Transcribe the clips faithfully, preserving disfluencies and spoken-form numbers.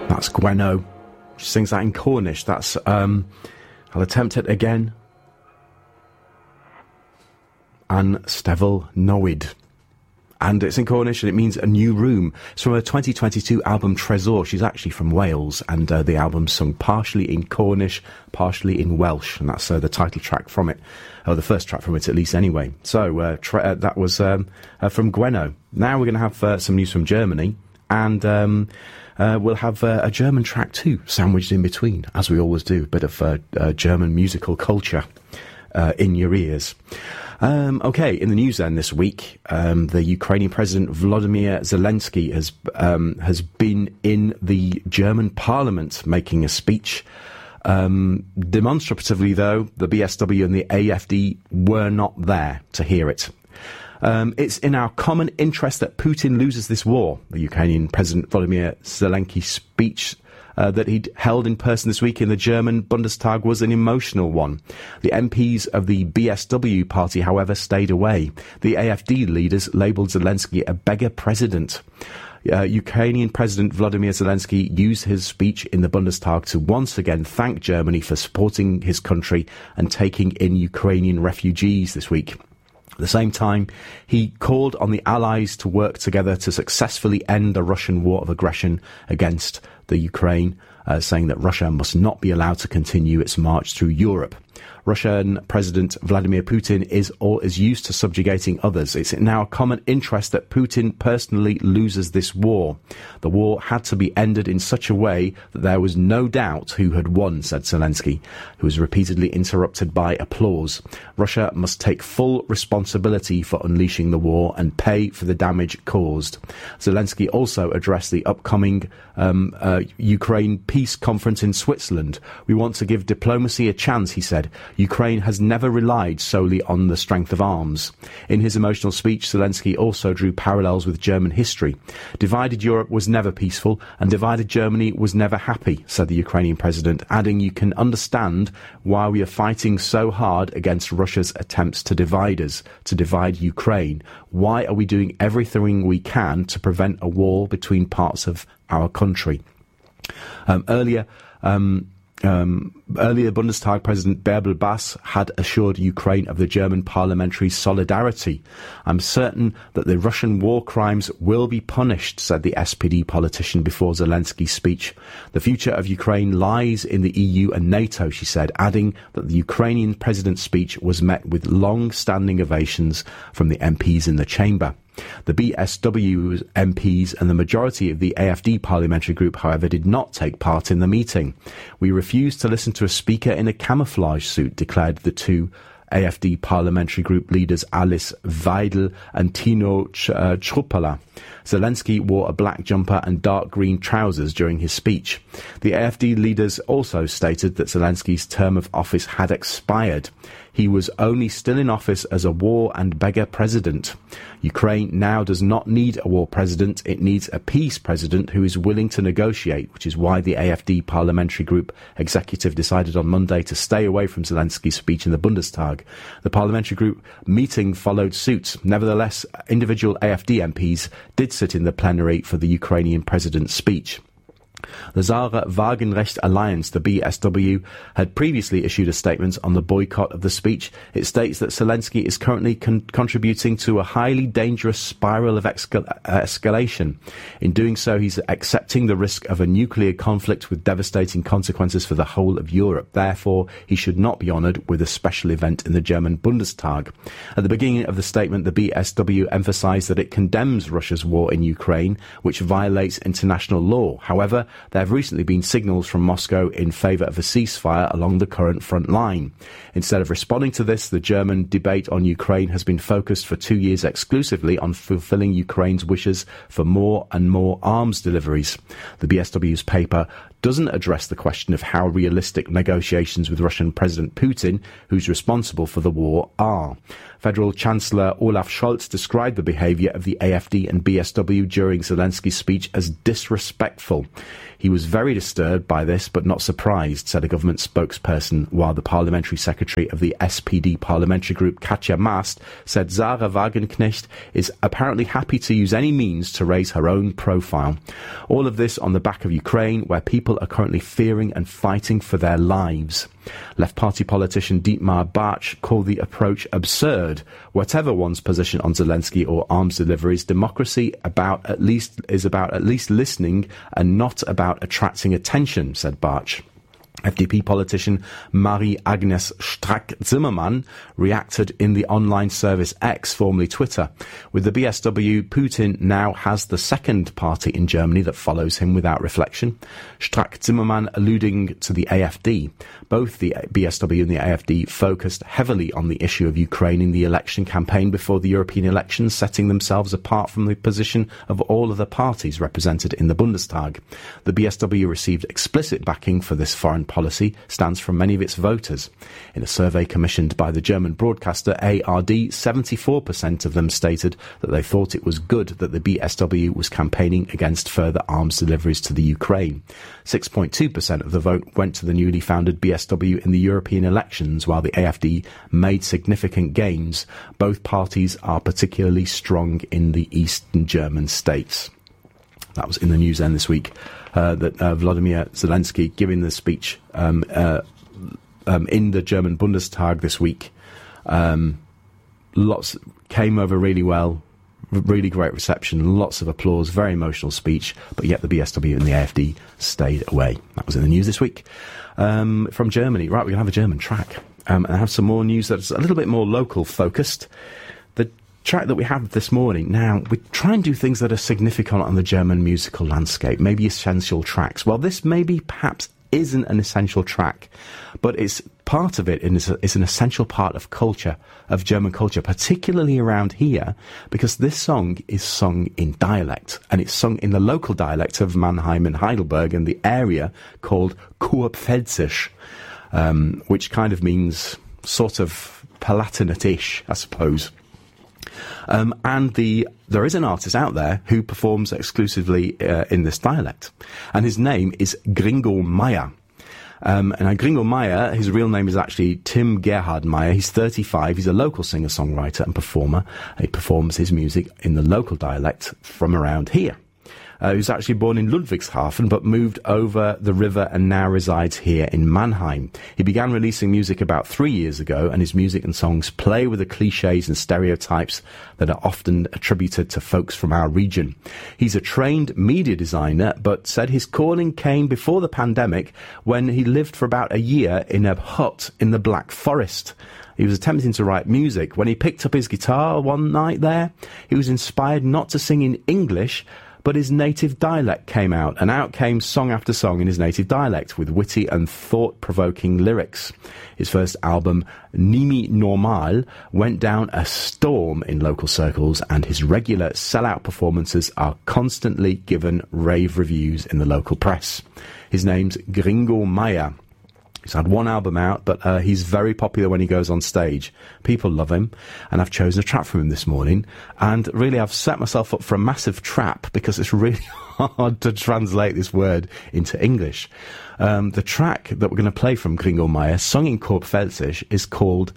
That's Gweno. She sings that in Cornish. That's, um, I'll attempt it again. An Stevel Nowid. And it's in Cornish, and it means a new room. It's from her twenty twenty-two album Tresor. She's actually from Wales, and uh, the album's sung partially in Cornish, partially in Welsh, and that's uh, the title track from it, or the first track from it at least anyway. So uh, tre- uh, that was um, uh, from Gweno. Now we're going to have uh, some news from Germany, and um, uh, we'll have uh, a German track too, sandwiched in between, as we always do, a bit of uh, uh, German musical culture uh, in your ears. Um, okay, in the news then this week, um, the Ukrainian President Volodymyr Zelensky has um, has been in the German Parliament making a speech. Um, demonstratively, though, the B S W and the A F D were not there to hear it. Um, it's in our common interest that Putin loses this war, the Ukrainian President Volodymyr Zelensky's speech Uh, that he'd held in person this week in the German Bundestag was an emotional one. The M Ps of the B S W party, however, stayed away. The A F D leaders labelled Zelensky a beggar president. Uh, Ukrainian President Volodymyr Zelensky used his speech in the Bundestag to once again thank Germany for supporting his country and taking in Ukrainian refugees this week. At the same time, he called on the Allies to work together to successfully end the Russian war of aggression against the Ukraine, uh, saying that Russia must not be allowed to continue its march through Europe. Russian President Vladimir Putin is or is used to subjugating others. It's in our common interest that Putin personally loses this war. The war had to be ended in such a way that there was no doubt who had won, said Zelensky, who was repeatedly interrupted by applause. Russia must take full responsibility for unleashing the war and pay for the damage caused. Zelensky also addressed the upcoming um, uh, Ukraine peace conference in Switzerland. We want to give diplomacy a chance, he said. Ukraine has never relied solely on the strength of arms. In his emotional speech, Zelensky also drew parallels with German history. Divided Europe was never peaceful, and divided Germany was never happy, said the Ukrainian president, adding, you can understand why we are fighting so hard against Russia's attempts to divide us, to divide Ukraine. Why are we doing everything we can to prevent a war between parts of our country? Um, earlier, um, Um, earlier, Bundestag President Bärbel Bass had assured Ukraine of the German parliamentary solidarity. I'm certain that the Russian war crimes will be punished, said the S P D politician before Zelensky's speech. The future of Ukraine lies in the E U and NATO, she said, adding that the Ukrainian president's speech was met with long-standing ovations from the M Ps in the chamber. The B S W M Ps and the majority of the A F D parliamentary group, however, did not take part in the meeting. We refused to listen to a speaker in a camouflage suit, declared the two A F D parliamentary group leaders Alice Weidel and Tino Ch- uh, Chrupala. Zelensky wore a black jumper and dark green trousers during his speech. The A F D leaders also stated that Zelensky's term of office had expired. He was only still in office as a war and beggar president. Ukraine now does not need a war president. It needs a peace president who is willing to negotiate, which is why the A F D parliamentary group executive decided on Monday to stay away from Zelensky's speech in the Bundestag. The parliamentary group meeting followed suit. Nevertheless, individual A F D M Ps did sit in the plenary for the Ukrainian president's speech. The Zara Wagenrecht Alliance, the B S W, had previously issued a statement on the boycott of the speech. It states that Zelensky is currently con- contributing to a highly dangerous spiral of escal- uh, escalation. In doing so, he's accepting the risk of a nuclear conflict with devastating consequences for the whole of Europe. Therefore, he should not be honoured with a special event in the German Bundestag. At the beginning of the statement, the B S W emphasised that it condemns Russia's war in Ukraine, which violates international law. However, there have recently been signals from Moscow in favour of a ceasefire along the current front line. Instead of responding to this, the German debate on Ukraine has been focused for two years exclusively on fulfilling Ukraine's wishes for more and more arms deliveries. The B S W's paper doesn't address the question of how realistic negotiations with Russian President Putin, who's responsible for the war, are. Federal Chancellor Olaf Scholz described the behaviour of the A F D and B S W during Zelensky's speech as disrespectful. He was very disturbed by this, but not surprised, said a government spokesperson, while the parliamentary secretary of the S P D parliamentary group, Katja Mast, said Sarah Wagenknecht is apparently happy to use any means to raise her own profile. All of this on the back of Ukraine, where people are currently fearing and fighting for their lives. Left Party politician Dietmar Bartsch called the approach absurd. Whatever one's position on Zelensky or arms deliveries, democracy about at least is about at least listening and not about attracting attention, said Bartsch. F D P politician Marie-Agnes Strack-Zimmermann reacted in the online service X, formerly Twitter. With the B S W, Putin now has the second party in Germany that follows him without reflection. Strack-Zimmermann alluding to the A F D. Both the B S W and the A F D focused heavily on the issue of Ukraine in the election campaign before the European elections, setting themselves apart from the position of all other parties represented in the Bundestag. The B S W received explicit backing for this foreign policy stance from many of its voters. In a survey commissioned by the German broadcaster A R D, seventy-four percent of them stated that they thought it was good that the B S W was campaigning against further arms deliveries to the Ukraine. six point two percent of the vote went to the newly founded B S W in the European elections, while the A F D made significant gains. Both parties are particularly strong in the eastern German states. That was in the news then this week. Uh, that uh, Vladimir Zelensky giving the speech um, uh, um, in the German Bundestag this week. Um, lots came over really well, really great reception, lots of applause, very emotional speech, but yet the B S W and the A F D stayed away. That was in the news this week. Um, from Germany, right, we're going to have a German track. Um, and I have some more news that's a little bit more local focused. The track that we have this morning, now we try and do things that are significant on the German musical landscape, maybe essential tracks. Well, this maybe perhaps isn't an essential track, but it's part of it and it's, a, it's an essential part of culture, of German culture, particularly around here, because this song is sung in dialect, and it's sung in the local dialect of Mannheim and Heidelberg and the area called Kurpfälzisch, um, which kind of means sort of Palatinate-ish, I suppose. Um, and the there is an artist out there who performs exclusively uh, in this dialect, and his name is Gringo Meyer. Um, and Gringo Meyer, his real name is actually Tim Gerhard Meyer. He's thirty-five. He's a local singer-songwriter and performer. He performs his music in the local dialect from around here. Uh, he was actually born in Ludwigshafen, but moved over the river and now resides here in Mannheim. He began releasing music about three years ago, and his music and songs play with the cliches and stereotypes that are often attributed to folks from our region. He's a trained media designer, but said his calling came before the pandemic when he lived for about a year in a hut in the Black Forest. He was attempting to write music. When he picked up his guitar one night there, he was inspired not to sing in English, but his native dialect came out, and out came song after song in his native dialect with witty and thought-provoking lyrics. His first album, Nimi Normal, went down a storm in local circles, and his regular sell-out performances are constantly given rave reviews in the local press. His name's Gringo Meyer. He's had one album out, but uh, he's very popular when he goes on stage. People love him, and I've chosen a track from him this morning. And really, I've set myself up for a massive trap because it's really hard to translate this word into English. Um, the track that we're going to play from Gringo Meyer, sung in Kurpfälzisch, is called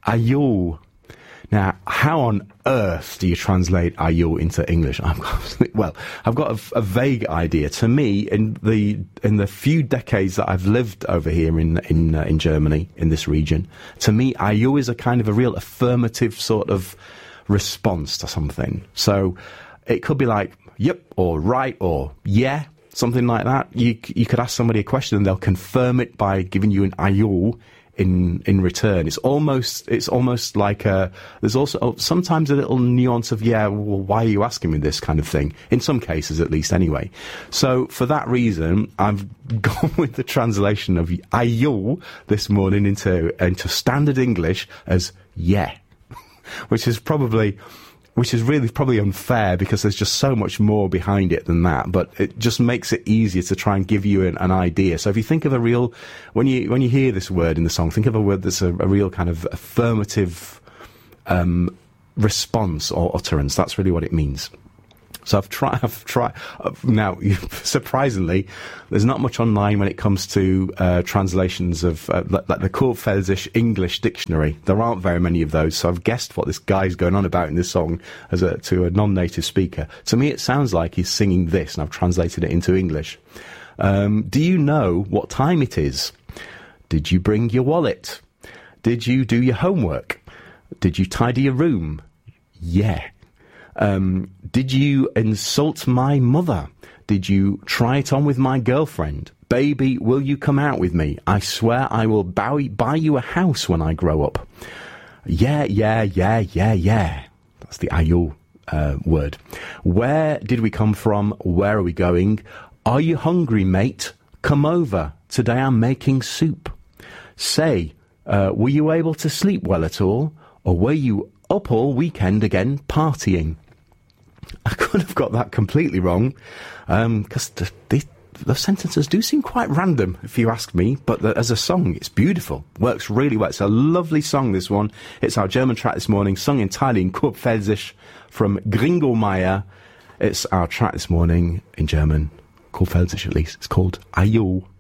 Ayo. Now, how on earth do you translate Ayo into English? I'm, well, I've got a, a vague idea. To me, in the in the few decades that I've lived over here in in uh, in Germany, in this region, to me, Ayo is a kind of a real affirmative sort of response to something. So it could be like, yep, or right, or yeah, something like that. You you could ask somebody a question and they'll confirm it by giving you an Ayo in in return. It's almost it's almost like a there's also sometimes a little nuance of, yeah, well, why are you asking me this kind of thing, in some cases at least anyway. So for that reason, I've gone with the translation of Ayo this morning into into standard English as yeah, which is probably which is really probably unfair because there's just so much more behind it than that, but it just makes it easier to try and give you an, an idea. So if you think of a real, when you when you hear this word in the song, think of a word that's a, a real kind of affirmative um, response or utterance. That's really what it means. So I've tried, I've tried, now, surprisingly, there's not much online when it comes to uh, translations of, uh, like the Kurpfälzisch English dictionary. There aren't very many of those, so I've guessed what this guy's going on about in this song as a, to a non-native speaker. To me, it sounds like he's singing this, and I've translated it into English. Um, do you know what time it is? Did you bring your wallet? Did you do your homework? Did you tidy your room? Yeah. Um, did you insult my mother? Did you try it on with my girlfriend? Baby, will you come out with me? I swear I will buy, buy you a house when I grow up. Yeah, yeah, yeah, yeah, yeah. That's the ayul uh, word. Where did we come from? Where are we going? Are you hungry, mate? Come over. Today I'm making soup. Say, uh, were you able to sleep well at all? Or were you up all weekend again partying? I could have got that completely wrong, because um, the, the, the sentences do seem quite random, if you ask me, but the, as a song, it's beautiful. Works really well. It's a lovely song, this one. It's our German track this morning, sung entirely in Kurpfälzisch from Gringo Meyer. It's our track this morning in German, Kurpfälzisch at least. It's called Ayul.